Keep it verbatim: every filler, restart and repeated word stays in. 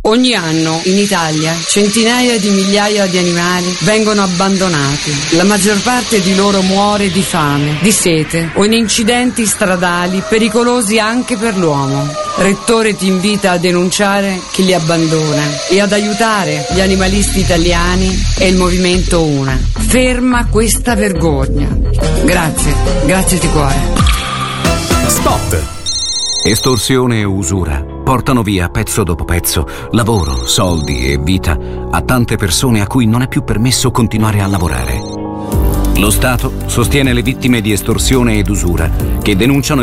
Ogni anno in Italia centinaia di migliaia di animali vengono abbandonati. La maggior parte di loro muore di fame, di sete o in incidenti stradali pericolosi anche per l'uomo. Rettore ti invita a denunciare chi li abbandona e ad aiutare gli animalisti italiani e il movimento Una. Ferma questa vergogna. Grazie, grazie di cuore. Spot. Estorsione e usura portano via pezzo dopo pezzo lavoro, soldi e vita a tante persone a cui non è più permesso continuare a lavorare. Lo Stato sostiene le vittime di estorsione ed usura che denunciano